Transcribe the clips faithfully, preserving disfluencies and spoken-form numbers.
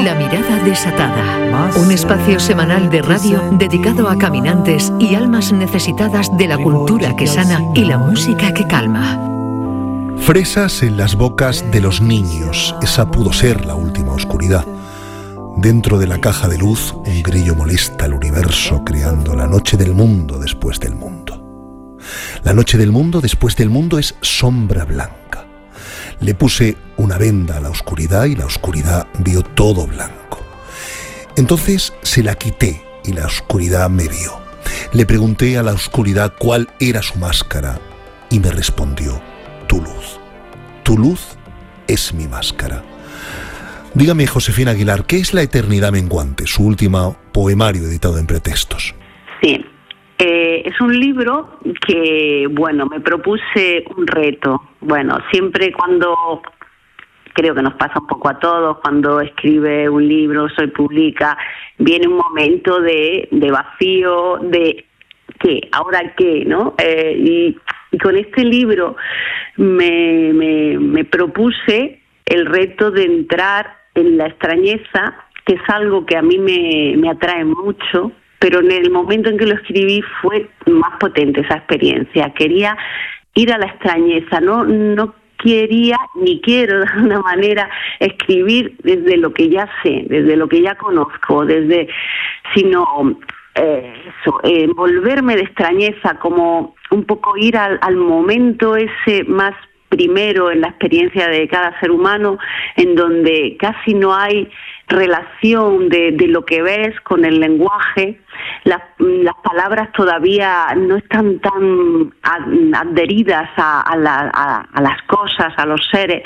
La mirada desatada, un espacio semanal de radio dedicado a caminantes y almas necesitadas de la cultura que sana y la música que calma. Fresas en las bocas de los niños, esa pudo ser la última oscuridad. Dentro de la caja de luz, un grillo molesta el universo creando la noche del mundo después del mundo. La noche del mundo después del mundo es sombra blanca. Le puse una venda a la oscuridad y la oscuridad vio todo blanco. Entonces se la quité y la oscuridad me vio. Le pregunté a la oscuridad cuál era su máscara y me respondió: tu luz. Tu luz es mi máscara. Dígame, Josefina Aguilar, ¿qué es La eternidad menguante, su último poemario editado en Pretextos? Sí, eh, es un libro que, bueno, me propuse un reto. Bueno, siempre cuando, creo que nos pasa un poco a todos, cuando escribe un libro, se publica, viene un momento de, de vacío, de ¿qué? ¿Ahora qué? ¿No? Eh, y, y con este libro me, me, me propuse el reto de entrar en la extrañeza, que es algo que a mí me, me atrae mucho, pero en el momento en que lo escribí fue más potente esa experiencia. Quería ir a la extrañeza, no, no quería ni quiero de alguna manera escribir desde lo que ya sé, desde lo que ya conozco, desde sino eh, eso, eh, envolverme de extrañeza, como un poco ir al, al momento ese más primero en la experiencia de cada ser humano, en donde casi no hay relación de, de lo que ves con el lenguaje. Las, las palabras todavía no están tan adheridas a, a, la, a, a las cosas, a los seres,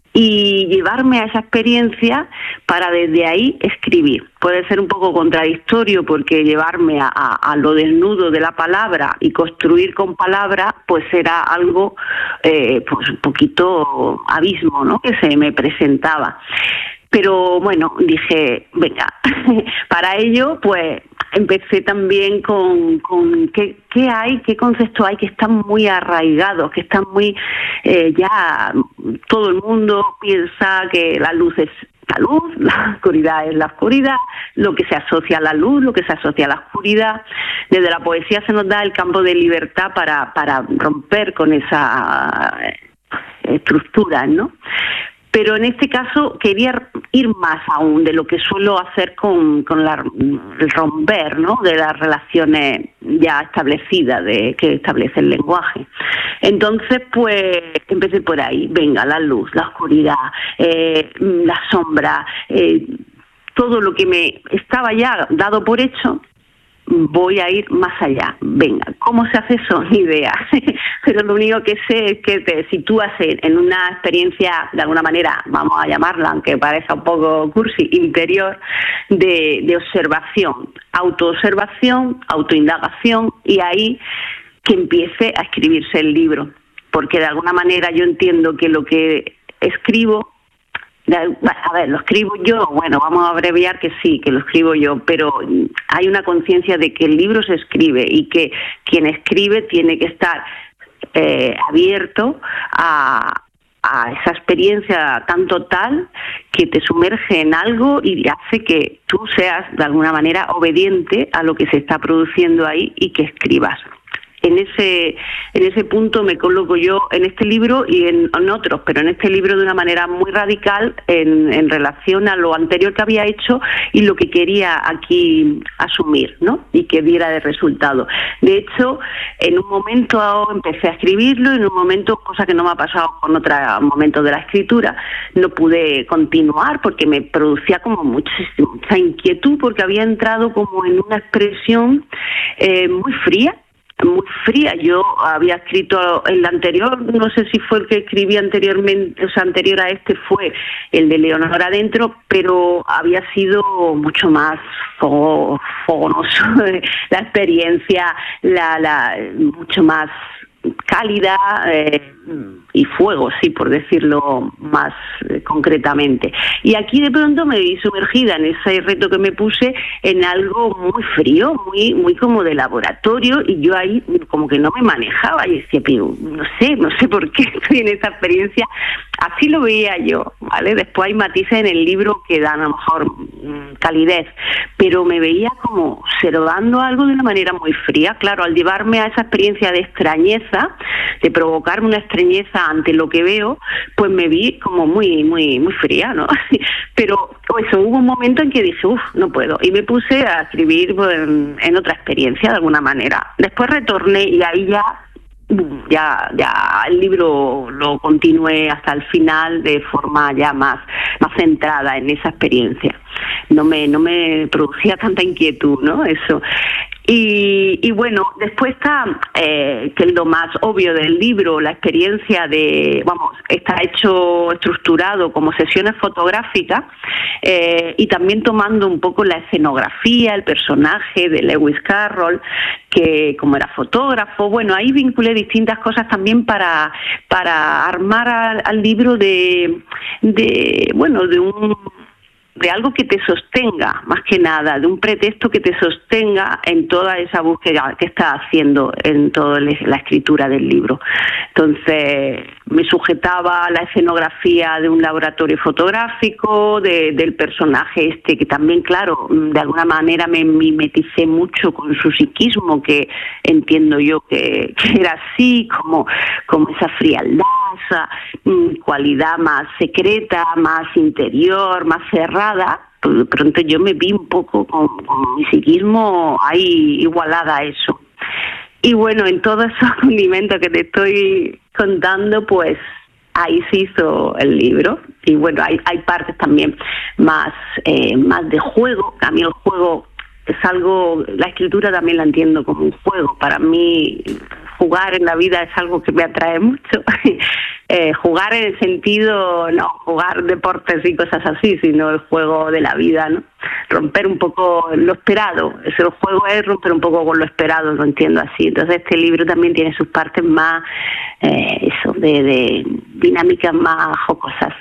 y llevarme a esa experiencia para desde ahí escribir. Puede ser un poco contradictorio, porque llevarme a, a, a lo desnudo de la palabra y construir con palabra pues era algo eh, pues un poquito abismo, ¿no?, que se me presentaba. Pero bueno, dije, venga, para ello pues empecé también con, con qué, qué hay, qué conceptos hay que están muy arraigados, que están muy, eh, ya todo el mundo piensa que la luz es la luz, la oscuridad es la oscuridad, lo que se asocia a la luz, lo que se asocia a la oscuridad. Desde la poesía se nos da el campo de libertad para, para romper con esa estructura, ¿no? Pero en este caso quería ir más aún de lo que suelo hacer con, con la, el romper, ¿no?, de las relaciones ya establecidas de que establece el lenguaje. Entonces, pues, empecé por ahí. Venga, la luz, la oscuridad, eh, la sombra, eh, todo lo que me estaba ya dado por hecho, voy a ir más allá. Venga, ¿cómo se hace eso? Ni idea. Pero lo único que sé es que te sitúas en una experiencia, de alguna manera, vamos a llamarla, aunque parezca un poco cursi, interior, de, de observación, autoobservación, autoindagación, y ahí que empiece a escribirse el libro. Porque de alguna manera yo entiendo que lo que escribo, a ver, lo escribo yo, bueno, vamos a abreviar que sí, que lo escribo yo, pero hay una conciencia de que el libro se escribe y que quien escribe tiene que estar eh, abierto a, a esa experiencia tan total que te sumerge en algo y hace que tú seas de alguna manera obediente a lo que se está produciendo ahí y que escribas. En ese en ese punto me coloco yo en este libro y en, en otros, pero en este libro de una manera muy radical en, en relación a lo anterior que había hecho y lo que quería aquí asumir, ¿no?, y que diera de resultado. De hecho, en un momento empecé a escribirlo y en un momento, cosa que no me ha pasado con otros momentos de la escritura, no pude continuar porque me producía como mucha, mucha inquietud, porque había entrado como en una expresión eh, muy fría, muy fría. Yo había escrito el anterior, no sé si fue el que escribí anteriormente, o sea, anterior a este fue el de Leonor Adentro, pero había sido mucho más fogonoso la experiencia, la, la mucho más cálida eh, y fuego, sí, por decirlo más eh, concretamente. Y aquí de pronto me vi sumergida en ese reto que me puse en algo muy frío, muy muy como de laboratorio, y yo ahí como que no me manejaba y decía, pero no sé, no sé por qué estoy en esta experiencia así lo veía yo, ¿vale? Después hay matices en el libro que dan a lo mejor mmm, calidez, pero me veía como observando algo de una manera muy fría. Claro, al llevarme a esa experiencia de extrañeza, de provocarme una extrañeza ante lo que veo, pues me vi como muy, muy, muy fría, ¿no? Pero eso, hubo un momento en que dije, uff, no puedo, y me puse a escribir pues, en, en otra experiencia de alguna manera. Después retorné y ahí ya ya ya el libro lo continué hasta el final de forma ya más más centrada en esa experiencia. No me no me producía tanta inquietud, ¿no? Eso. Y, y bueno, después está, eh, que es lo más obvio del libro, la experiencia de, vamos, está hecho, estructurado como sesiones fotográficas, eh, y también tomando un poco la escenografía, el personaje de Lewis Carroll, que como era fotógrafo, bueno, ahí vinculé distintas cosas también para, para armar al, al libro de, de, bueno, de un... de algo que te sostenga, más que nada, de un pretexto que te sostenga en toda esa búsqueda que estás haciendo en toda la escritura del libro. Entonces, me sujetaba a la escenografía de un laboratorio fotográfico, de, del personaje este, que también, claro, de alguna manera me mimeticé mucho con su psiquismo, que entiendo yo que, que era así, como, como esa frialdad, esa mm, cualidad más secreta, más interior, más cerrada. Pues de pronto yo me vi un poco con, con mi psiquismo ahí igualada a eso. Y bueno, en todos esos condimentos que te estoy contando, pues ahí se hizo el libro. Y bueno, hay, hay partes también más, eh, más de juego. A mí el juego es algo, la escritura también la entiendo como un juego. Para mí jugar en la vida es algo que me atrae mucho. eh, jugar en el sentido, no jugar deportes y cosas así, sino el juego de la vida, ¿no? Romper un poco lo esperado. El juego es romper un poco con lo esperado, lo entiendo así. Entonces este libro también tiene sus partes más, eh, eso, de, de dinámicas más jocosas.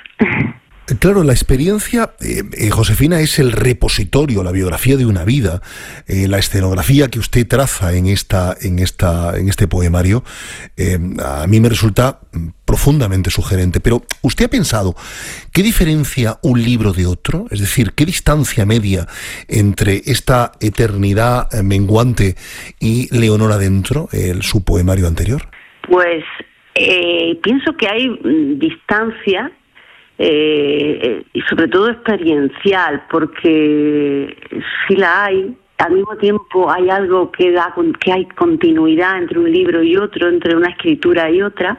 Claro, la experiencia, eh, eh, Josefina, es el repositorio, la biografía de una vida, eh, la escenografía que usted traza en esta, en esta, en este poemario, eh, a mí me resulta profundamente sugerente. Pero, ¿usted ha pensado qué diferencia un libro de otro? Es decir, ¿qué distancia media entre esta eternidad menguante y Leonor adentro, el, su poemario anterior? Pues eh, pienso que hay distancia. Eh, y sobre todo experiencial, porque si la hay, al mismo tiempo hay algo que da, que hay continuidad entre un libro y otro, entre una escritura y otra,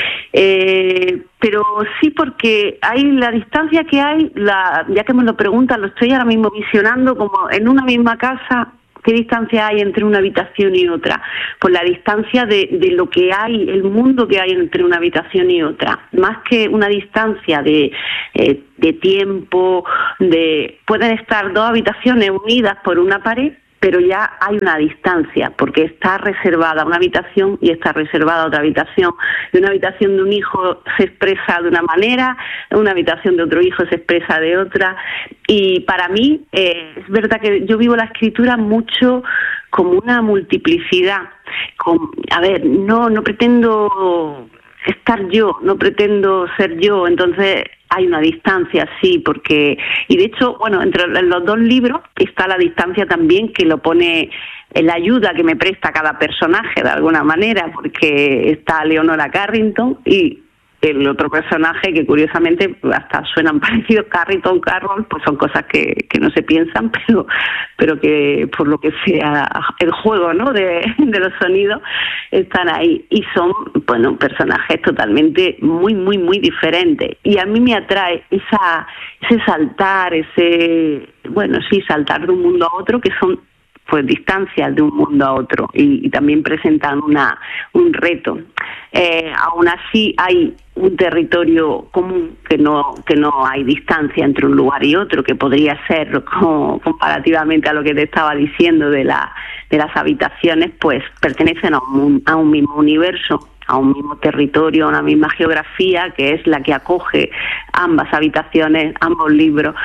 eh, pero sí, porque hay la distancia que hay, la, ya que me lo preguntan, lo estoy ahora mismo visionando como en una misma casa. ¿Qué distancia hay entre una habitación y otra? Pues la distancia de, de lo que hay, el mundo que hay entre una habitación y otra. Más que una distancia de, eh, de tiempo, de pueden estar dos habitaciones unidas por una pared, pero ya hay una distancia, porque está reservada una habitación y está reservada otra habitación. De una habitación de un hijo se expresa de una manera, una habitación de otro hijo se expresa de otra. Y para mí, eh, es verdad que yo vivo la escritura mucho como una multiplicidad. Con, a ver, no, no pretendo estar yo, no pretendo ser yo, entonces hay una distancia, sí, porque, y de hecho, bueno, entre los dos libros está la distancia también que lo pone en la ayuda que me presta cada personaje de alguna manera, porque está Leonora Carrington y el otro personaje que curiosamente hasta suenan parecidos, Carrington, Carroll, pues son cosas que, que no se piensan, pero pero que por lo que sea el juego, ¿no?, de, de los sonidos están ahí y son, bueno, personajes totalmente muy, muy, muy diferentes. Y a mí me atrae esa ese saltar, ese, bueno, sí, saltar de un mundo a otro, que son pues distancias de un mundo a otro y, y también presentan una un reto. Eh, aún así hay un territorio común, que no que no hay distancia entre un lugar y otro, que podría ser como, comparativamente a lo que te estaba diciendo de la de las habitaciones, pues pertenecen a un, a un mismo universo, a un mismo territorio, a una misma geografía, que es la que acoge ambas habitaciones, ambos libros.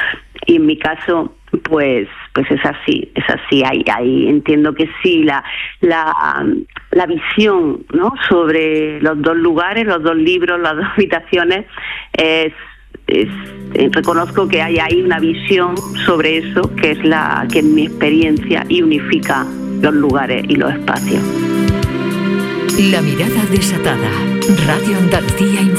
y en mi caso pues pues es así, es así. Ahí, ahí entiendo que sí, la la la visión, ¿no?, sobre los dos lugares, los dos libros, las dos habitaciones, es, es eh, reconozco que hay ahí una visión sobre eso que es la que es mi experiencia y unifica los lugares y los espacios. La mirada desatada. Radio Andalucía